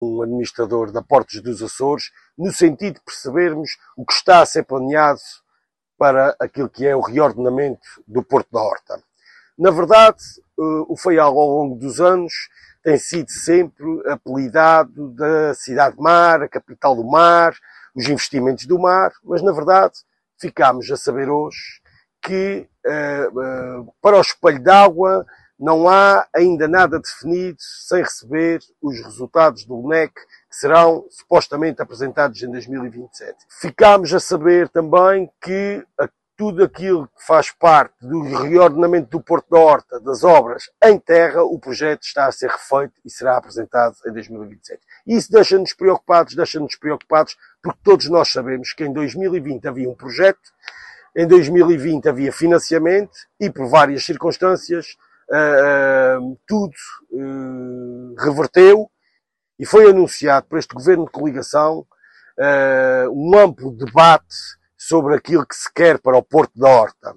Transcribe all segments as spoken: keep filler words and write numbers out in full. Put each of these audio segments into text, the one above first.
um administrador da Portos dos Açores, no sentido de percebermos o que está a ser planeado para aquilo que é o reordenamento do Porto da Horta. Na verdade, o Faial, ao longo dos anos, tem sido sempre apelidado da cidade-mar, a capital do mar, os investimentos do mar, mas, na verdade, ficámos a saber hoje que uh, uh, para o espelho d'água não há ainda nada definido sem receber os resultados do L N E C, que serão supostamente apresentados em dois mil e vinte e sete. Ficámos a saber também que a, tudo aquilo que faz parte do reordenamento do Porto da Horta, das obras em terra, o projeto está a ser refeito e será apresentado em dois mil e vinte e sete. E isso deixa-nos preocupados, deixa-nos preocupados, porque todos nós sabemos que em dois mil e vinte havia um projeto, em dois mil e vinte havia financiamento e, por várias circunstâncias, uh, uh, tudo uh, reverteu e foi anunciado por este governo de coligação uh, um amplo debate sobre aquilo que se quer para o Porto da Horta.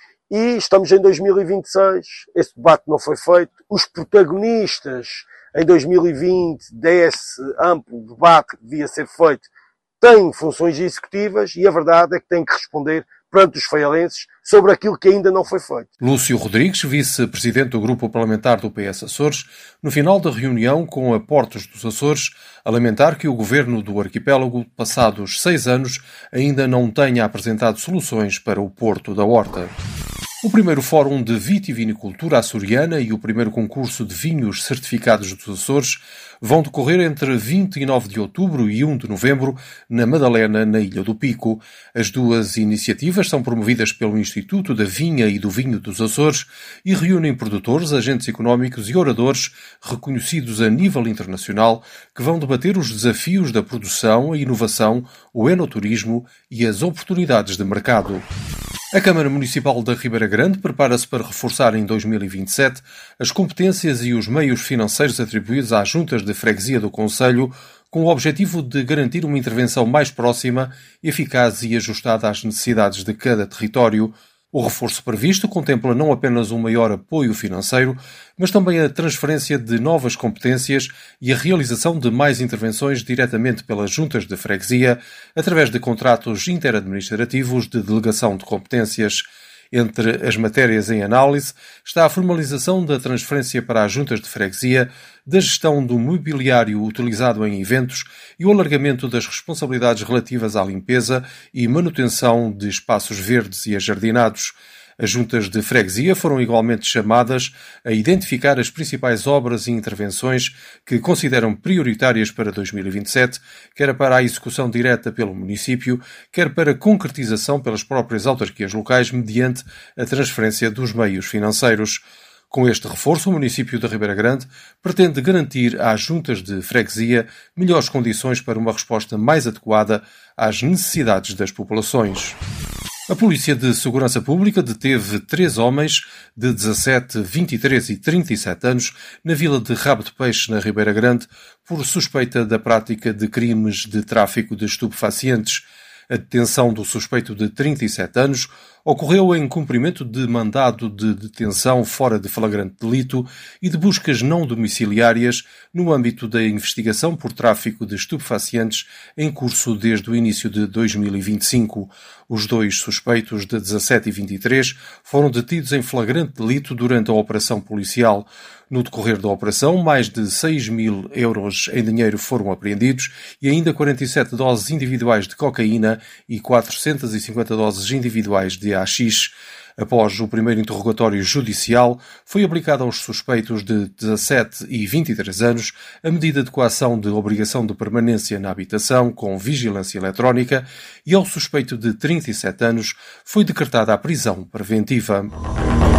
E estamos em dois mil e vinte e seis, esse debate não foi feito, os protagonistas em dois mil e vinte desse amplo debate que devia ser feito têm funções executivas e a verdade é que têm que responder perante os faialenses sobre aquilo que ainda não foi feito. Lúcio Rodrigues, vice-presidente do Grupo Parlamentar do P S Açores, no final da reunião com a Portos dos Açores, a lamentar que o governo do arquipélago, passados seis anos, ainda não tenha apresentado soluções para o Porto da Horta. O primeiro Fórum de Vitivinicultura Açoriana e o primeiro concurso de vinhos certificados dos Açores vão decorrer entre vinte e nove de outubro e primeiro de novembro na Madalena, na Ilha do Pico. As duas iniciativas são promovidas pelo Instituto da Vinha e do Vinho dos Açores e reúnem produtores, agentes económicos e oradores reconhecidos a nível internacional que vão debater os desafios da produção, a inovação, o enoturismo e as oportunidades de mercado. A Câmara Municipal da Ribeira Grande prepara-se para reforçar em dois mil e vinte e sete as competências e os meios financeiros atribuídos às juntas de freguesia do concelho, com o objetivo de garantir uma intervenção mais próxima, eficaz e ajustada às necessidades de cada território. O reforço previsto contempla não apenas um maior apoio financeiro, mas também a transferência de novas competências e a realização de mais intervenções diretamente pelas juntas de freguesia, através de contratos interadministrativos de delegação de competências. Entre as matérias em análise está a formalização da transferência para as juntas de freguesia, da gestão do mobiliário utilizado em eventos e o alargamento das responsabilidades relativas à limpeza e manutenção de espaços verdes e ajardinados. As juntas de freguesia foram igualmente chamadas a identificar as principais obras e intervenções que consideram prioritárias para dois mil e vinte e sete, quer para a execução direta pelo município, quer para a concretização pelas próprias autarquias locais mediante a transferência dos meios financeiros. Com este reforço, o município da Ribeira Grande pretende garantir às juntas de freguesia melhores condições para uma resposta mais adequada às necessidades das populações. A Polícia de Segurança Pública deteve três homens de dezassete, vinte e três e trinta e sete anos na vila de Rabo de Peixe, na Ribeira Grande, por suspeita da prática de crimes de tráfico de estupefacientes. A detenção do suspeito de trinta e sete anos ocorreu em cumprimento de mandado de detenção fora de flagrante delito e de buscas não domiciliárias no âmbito da investigação por tráfico de estupefacientes em curso desde o início de dois mil e vinte e cinco. Os dois suspeitos de dezassete e vinte e três foram detidos em flagrante delito durante a operação policial. No decorrer da operação, mais de seis mil euros em dinheiro foram apreendidos e ainda quarenta e sete doses individuais de cocaína e quatrocentas e cinquenta doses individuais de haxixe. Após o primeiro interrogatório judicial, foi aplicada aos suspeitos de dezassete e vinte e três anos a medida de coação de obrigação de permanência na habitação com vigilância eletrónica e ao suspeito de trinta e sete anos foi decretada a prisão preventiva.